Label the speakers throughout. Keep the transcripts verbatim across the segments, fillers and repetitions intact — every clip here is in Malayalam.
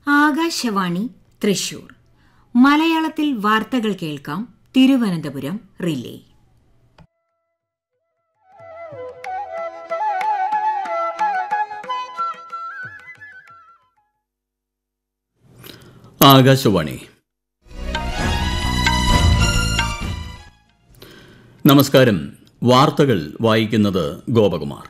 Speaker 1: ആകാശവാണി തൃശൂർ. മലയാളത്തിൽ വാർത്തകൾ കേൾക്കാം. തിരുവനന്തപുരം റിലേ.
Speaker 2: ആകാശവാണി. നമസ്കാരം. വാർത്തകൾ വായിക്കുന്നത് ഗോപകുമാർ.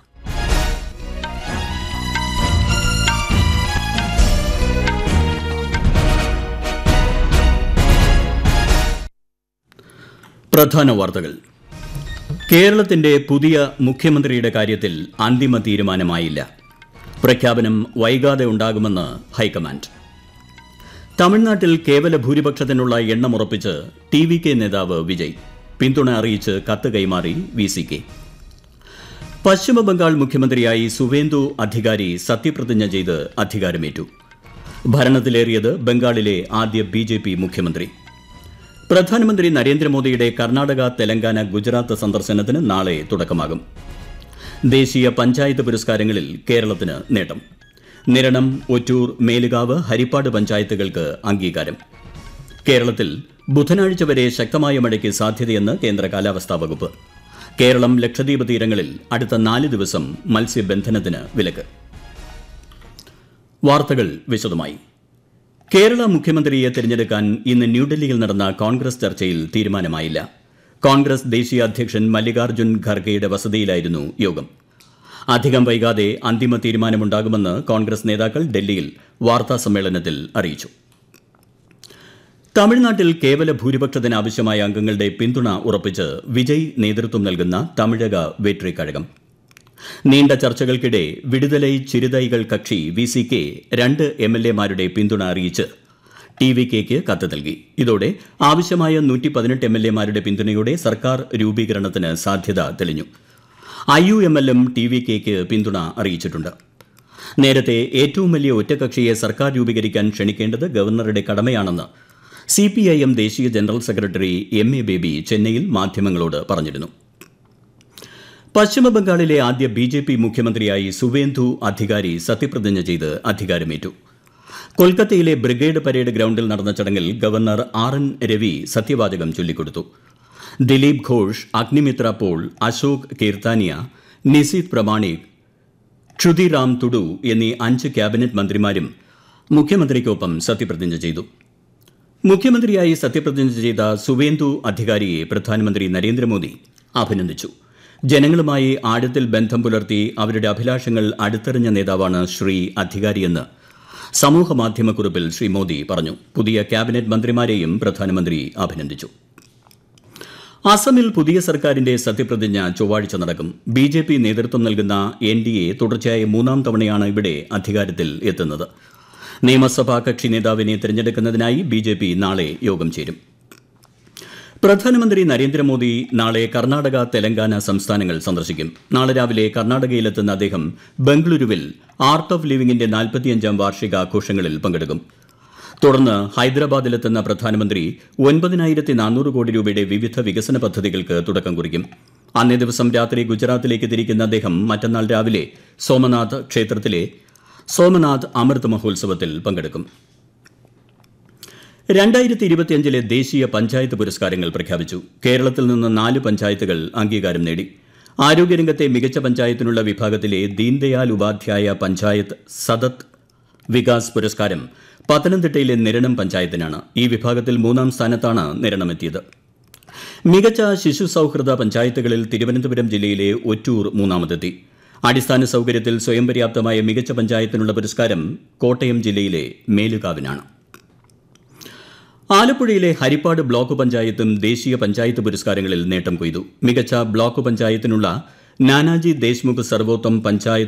Speaker 2: പ്രധാന വാർത്തകൾ. കേരളത്തിന്റെ പുതിയ മുഖ്യമന്ത്രിയുടെ കാര്യത്തിൽ അന്തിമ തീരുമാനമായില്ല. പ്രഖ്യാപനം വൈകാതെ ഉണ്ടാകുമെന്ന് ഹൈക്കമാൻഡ്. തമിഴ്നാട്ടിൽ കേവല ഭൂരിപക്ഷത്തിനുള്ള എണ്ണമുറപ്പിച്ച് ടി വി കെ നേതാവ് വിജയ്. പിന്തുണ അറിയിച്ച് കത്ത് കൈമാറി വി സി കെ. പശ്ചിമബംഗാൾ മുഖ്യമന്ത്രിയായി സുവേന്ദു അധികാരി സത്യപ്രതിജ്ഞ ചെയ്ത് അധികാരമേറ്റു. ഭരണത്തിലേറിയത് ബംഗാളിലെ ആദ്യ ബി ജെ പി മുഖ്യമന്ത്രി. പ്രധാനമന്ത്രി നരേന്ദ്രമോദിയുടെ കർണാടക, തെലങ്കാന, ഗുജറാത്ത് സന്ദർശനത്തിന് നാളെ തുടക്കമാകും. ദേശീയ പഞ്ചായത്ത് പുരസ്കാരങ്ങളിൽ കേരളത്തിന് നേട്ടം. നിരണം, ഒറ്റൂർ, മേലുകാവ്, ഹരിപ്പാട് പഞ്ചായത്തുകൾക്ക് അംഗീകാരം. കേരളത്തിൽ ബുധനാഴ്ച വരെ ശക്തമായ മഴയ്ക്ക് സാധ്യതയെന്ന് കേന്ദ്ര കാലാവസ്ഥാ വകുപ്പ്. കേരളം, ലക്ഷദ്വീപ് തീരങ്ങളിൽ അടുത്ത നാല് ദിവസം മത്സ്യബന്ധനത്തിന് വിലക്ക്. വാർത്തകൾ വിശദമായി. കേരള മുഖ്യമന്ത്രിയെ തെരഞ്ഞെടുക്കാൻ ഇന്ന് ന്യൂഡൽഹിയിൽ നടന്ന കോൺഗ്രസ് ചർച്ചയിൽ തീരുമാനമായില്ല. കോൺഗ്രസ് ദേശീയ അധ്യക്ഷൻ മല്ലികാർജ്ജുൻ ഖർഗെയുടെ വസതിയിലായിരുന്നു യോഗം. അധികം വൈകാതെ അന്തിമ തീരുമാനമുണ്ടാകുമെന്ന് കോൺഗ്രസ് നേതാക്കൾ ഡൽഹിയിൽ വാർത്താസമ്മേളനത്തിൽ അറിയിച്ചു. തമിഴ്നാട്ടിൽ കേവല ഭൂരിപക്ഷത്തിന് ആവശ്യമായ അംഗങ്ങളുടെ പിന്തുണ ഉറപ്പിച്ച് വിജയ് നേതൃത്വം നൽകുന്ന തമിഴക വെട്രി കഴകം. നീണ്ട ചർച്ചകൾക്കിടെ വിടുതലൈ ചിരുതൈകൾ കക്ഷി വി സി കെ രണ്ട് എം എൽ എമാരുടെ പിന്തുണ അറിയിച്ച് ടി വി കെയ്ക്ക് കത്ത് നൽകി. ഇതോടെ ആവശ്യമായ നൂറ്റി പതിനെട്ട് എം എൽ എമാരുടെ പിന്തുണയോടെ സർക്കാർ രൂപീകരണത്തിന് സാധ്യത തെളിഞ്ഞു. ഐ യു എം എല്ലും ടി വി കെയ്ക്ക് പിന്തുണ അറിയിച്ചിട്ടുണ്ട്. നേരത്തെ ഏറ്റവും വലിയ ഒറ്റകക്ഷിയെ സർക്കാർ രൂപീകരിക്കാൻ ക്ഷണിക്കേണ്ടത് ഗവർണറുടെ കടമയാണെന്ന് സി പി ഐ എം ദേശീയ general secretary M A baby ചെന്നൈയിൽ മാധ്യമങ്ങളോട് പറഞ്ഞിരുന്നു. പശ്ചിമബംഗാളിലെ ആദ്യ ബി ജെ പി മുഖ്യമന്ത്രിയായി സുവേന്ദു അധികാരി സത്യപ്രതിജ്ഞ ചെയ്ത് അധികാരമേറ്റു. കൊൽക്കത്തയിലെ ബ്രിഗേഡ് പരേഡ് ഗ്രൌണ്ടിൽ നടന്ന ചടങ്ങിൽ ഗവർണർ ആർ എൻ രവി സത്യവാചകം ചൊല്ലിക്കൊടുത്തു. ദിലീപ് ഘോഷ്, അഗ്നിമിത്ര പോൾ, അശോക് കീർത്താനിയ, നിസീത് പ്രമാണിക്, ക്ഷുതിറാം തുഡു എന്നീ അഞ്ച് ക്യാബിനറ്റ് മന്ത്രിമാരും മുഖ്യമന്ത്രിക്കൊപ്പം സത്യപ്രതിജ്ഞ ചെയ്തു. മുഖ്യമന്ത്രിയായി സത്യപ്രതിജ്ഞ ചെയ്ത സുവേന്ദു അധികാരിയെ പ്രധാനമന്ത്രി നരേന്ദ്രമോദി അഭിനന്ദിച്ചു. ജനങ്ങളുമായി ആഴത്തിൽ ബന്ധം പുലർത്തി അവരുടെ അഭിലാഷങ്ങൾ അടുത്തെറിഞ്ഞ നേതാവാണ് ശ്രീ അധികാരിയെന്ന് സമൂഹമാധ്യമക്കുറിപ്പിൽ ശ്രീ മോദി പറഞ്ഞു. പുതിയ ക്യാബിനറ്റ് മന്ത്രിമാരെയും പ്രധാനമന്ത്രി അഭിനന്ദിച്ചു. അസമിൽ പുതിയ സർക്കാരിന്റെ സത്യപ്രതിജ്ഞ ചൊവ്വാഴ്ച നടക്കും. ബി ജെ പി നേതൃത്വം നൽകുന്ന എൻ ഡി എ തുടർച്ചയായ മൂന്നാം തവണയാണ് ഇവിടെ അധികാരത്തിൽ എത്തുന്നത്. നിയമസഭാ കക്ഷി നേതാവിനെ തെരഞ്ഞെടുക്കുന്നതിനായി ബി ജെ പി നാളെ യോഗം ചേരും. പ്രധാനമന്ത്രി നരേന്ദ്രമോദി നാളെ കർണാടക, തെലങ്കാന സംസ്ഥാനങ്ങൾ സന്ദർശിക്കും. നാളെ രാവിലെ കർണാടകയിലെത്തുന്ന അദ്ദേഹം ബംഗളൂരുവിൽ ആർട്ട് ഓഫ് ലിവിംഗിന്റെ നാൽപ്പത്തിയഞ്ചാം വാർഷികാഘോഷങ്ങളിൽ പങ്കെടുക്കും. തുടർന്ന് ഹൈദരാബാദിലെത്തുന്ന പ്രധാനമന്ത്രി ഒൻപതിനായിരത്തി നാനൂറ് കോടി രൂപയുടെ വിവിധ വികസന പദ്ധതികൾക്ക് തുടക്കം കുറിക്കും. അന്നേ ദിവസം രാത്രി ഗുജറാത്തിലേക്ക് തിരിക്കുന്ന അദ്ദേഹം മറ്റന്നാൾ രാവിലെ സോമനാഥ് ക്ഷേത്രത്തിലെ സോമനാഥ് അമൃത് മഹോത്സവത്തിൽ പങ്കെടുക്കും. രണ്ടായിരത്തി ഇരുപത്തിയഞ്ചിലെ ദേശീയ പഞ്ചായത്ത് പുരസ്കാരങ്ങൾ പ്രഖ്യാപിച്ചു. കേരളത്തിൽ നിന്ന് നാല് പഞ്ചായത്തുകൾ അംഗീകാരം നേടി. ആരോഗ്യരംഗത്തെ മികച്ച പഞ്ചായത്തിനുള്ള വിഭാഗത്തിലെ ദീൻദയാൽ ഉപാധ്യായ പഞ്ചായത്ത് സതത് വികാസ് പുരസ്കാരം പത്തനംതിട്ടയിലെ നിരണം പഞ്ചായത്തിനാണ്. ഈ വിഭാഗത്തിൽ മൂന്നാം സ്ഥാനത്താണ് നിരണമെത്തിയത്. മികച്ച ശിശു സൌഹൃദ പഞ്ചായത്തുകളിൽ തിരുവനന്തപുരം ജില്ലയിലെ ഒറ്റൂർ മൂന്നാമതെത്തി. അടിസ്ഥാന സൌകര്യത്തിൽ സ്വയം പര്യാപ്തമായ മികച്ച പഞ്ചായത്തിനുള്ള പുരസ്കാരം കോട്ടയം ജില്ലയിലെ മേലുകാവിനാണ്. ആലപ്പുഴയിലെ ഹരിപ്പാട് ബ്ലോക്ക് പഞ്ചായത്തും ദേശീയ പഞ്ചായത്ത് പുരസ്കാരങ്ങളിൽ നേട്ടം കൊയ്തു. മികച്ച ബ്ലോക്ക് പഞ്ചായത്തിനുള്ള നാനാജി ദേശ്മുഖ് സർവോത്തം പഞ്ചായത്ത്